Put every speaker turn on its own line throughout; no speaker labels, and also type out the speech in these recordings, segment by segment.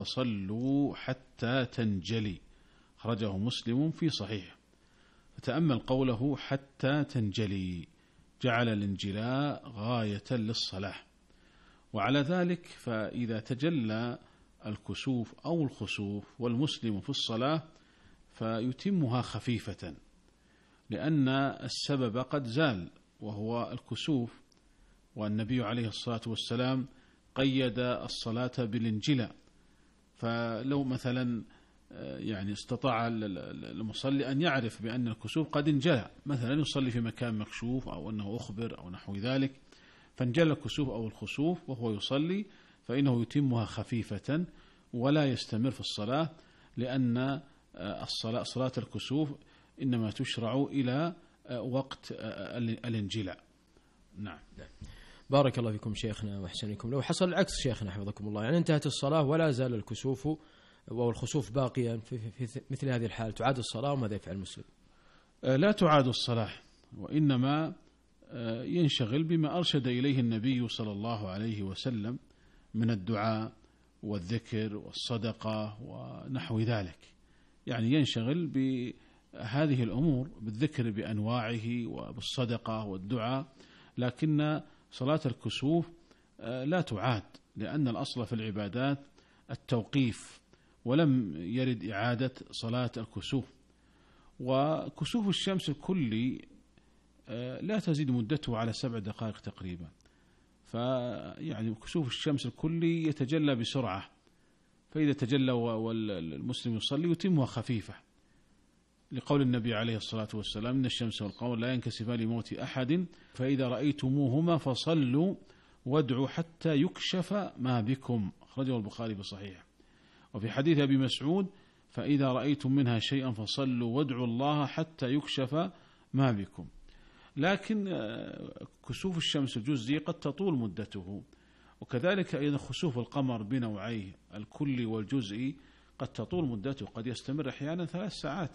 فصلوا حتى تنجلي، خرجه مسلم في صحيح. فتأمل قوله حتى تنجلي، جعل الانجلاء غاية للصلاة. وعلى ذلك فإذا تجلى الكسوف أو الخسوف والمسلم في الصلاة فيتمها خفيفة، لأن السبب قد زال وهو الكسوف، والنبي عليه الصلاة والسلام قيد الصلاة بالانجلاء. فلو مثلا يعني استطاع المصلي أن يعرف بأن الكسوف قد انجلى، مثلا يصلي في مكان مكشوف أو أنه أخبر أو نحو ذلك، فانجلى الكسوف أو الخسوف وهو يصلي، فإنه يتمها خفيفة ولا يستمر في الصلاة، لأن صلاة الكسوف إنما تشرع إلى وقت الانجلاء. نعم.
بارك الله فيكم شيخنا وأحسنكم. لو حصل العكس شيخنا حفظكم الله، يعني انتهت الصلاة ولا زال الكسوف والخسوف باقيا في مثل هذه الحال، تعاد الصلاة وماذا يفعل المسلم؟
لا تعاد الصلاة، وإنما ينشغل بما أرشد إليه النبي صلى الله عليه وسلم من الدعاء والذكر والصدقة ونحو ذلك. يعني ينشغل بهذه الأمور، بالذكر بأنواعه وبالصدقة والدعاء، لكن صلاة الكسوف لا تعاد، لأن الأصل في العبادات التوقيف، ولم يرد إعادة صلاة الكسوف. وكسوف الشمس الكلي لا تزيد مدته على 7 دقائق تقريبا، فيعني كسوف الشمس الكلي يتجلى بسرعة، فإذا تجلى والمسلم يصلي يتمها خفيفة، لقول النبي عليه الصلاة والسلام إن الشمس والقمر لا ينكسفان لموت أحد فإذا رأيتموهما فصلوا وادعوا حتى يكشف ما بكم، أخرجه البخاري بصحيح. وفي حديث أبي مسعود فإذا رأيتم منها شيئا فصلوا وادعوا الله حتى يكشف ما بكم. لكن كسوف الشمس الجزئي قد تطول مدته، وكذلك أيضا خسوف القمر بنوعيه الكلي والجزئي قد تطول مدته، قد يستمر أحيانا 3 ساعات،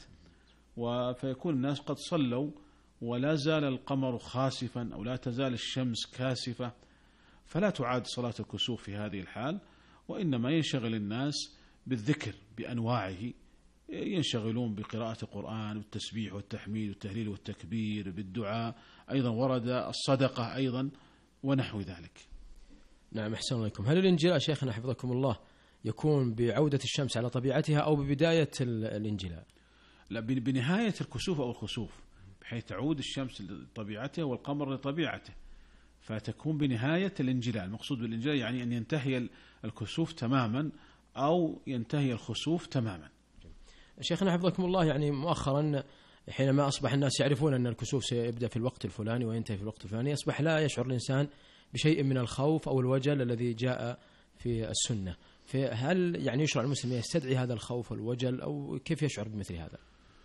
فيكون الناس قد صلوا ولا زال القمر خاسفا أو لا تزال الشمس كاسفة، فلا تعاد صلاة الكسوف في هذه الحال، وإنما ينشغل الناس بالذكر بأنواعه، ينشغلون بقراءة القرآن والتسبيح والتحميد والتهليل والتكبير، بالدعاء، أيضا ورد الصدقة أيضا ونحو ذلك.
نعم، أحسن عليكم. هل الانجلاء شيخنا حفظكم الله يكون بعودة الشمس على طبيعتها أو ببداية الانجلاء؟
لا، بنهاية الكسوف أو الخسوف، بحيث تعود الشمس لطبيعتها والقمر لطبيعته، فتكون بنهاية الانجلاء. المقصود بالانجلاء يعني أن ينتهي الكسوف تماما أو ينتهي الخسوف تماما.
شيخنا حفظكم الله، يعني مؤخرا حينما أصبح الناس يعرفون أن الكسوف سيبدأ في الوقت الفلاني وينتهي في الوقت الفلاني، أصبح لا يشعر الإنسان بشيء من الخوف أو الوجل الذي جاء في السنة. فهل يعني يشرع المسلم يستدعي هذا الخوف والوجل، أو كيف يشعر بمثل هذا؟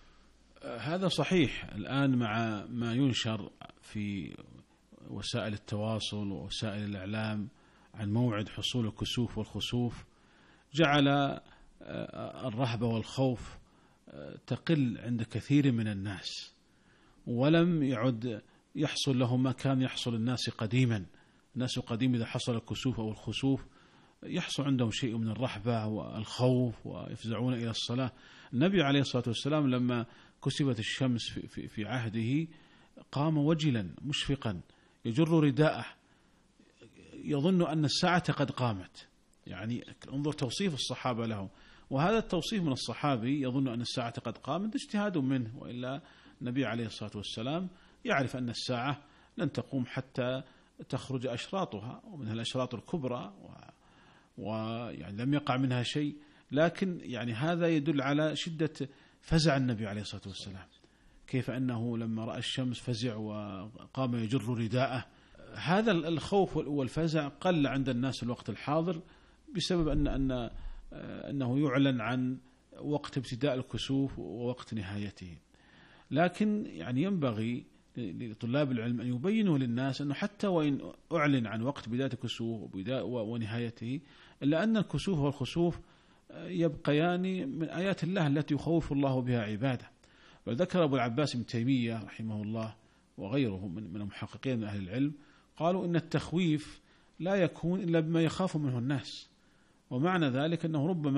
هذا صحيح. الآن مع ما ينشر في وسائل التواصل ووسائل الإعلام عن موعد حصول الكسوف والخسوف، جعل الرهبة والخوف تقل عند كثير من الناس، ولم يعد يحصل لهم ما كان يحصل الناس قديما. الناس قديما إذا حصل الكسوف أو الخسوف يحصل عندهم شيء من الرهبة والخوف ويفزعون إلى الصلاة. النبي عليه الصلاة والسلام لما كسفت الشمس في عهده قام وجلا مشفقا يجر رداءه يظن أن الساعة قد قامت. يعني انظر توصيف الصحابة له، وهذا التوصيف من الصحابي يظن أن الساعة قد قامت اجتهاد منه، وإلا النبي عليه الصلاة والسلام يعرف أن الساعة لن تقوم حتى تخرج أشراطها، ومنها الأشراط الكبرى، ويعني لم يقع منها شيء. لكن يعني هذا يدل على شدة فزع النبي عليه الصلاة والسلام، كيف أنه لما رأى الشمس فزع وقام يجر رداءه. هذا الخوف والفزع قل عند الناس الوقت الحاضر بسبب أنه يعلن عن وقت ابتداء الكسوف ووقت نهايته. لكن يعني ينبغي لطلاب العلم أن يبينوا للناس أنه حتى وإن أعلن عن وقت بداية الكسوف ونهايته، إلا أن الكسوف والخسوف يبقيان من آيات الله التي يخوف الله بها عباده. وذكر أبو العباس ابن تيمية رحمه الله وغيره من المحققين من أهل العلم، قالوا إن التخويف لا يكون إلا بما يخاف منه الناس، ومعنى ذلك أنه ربما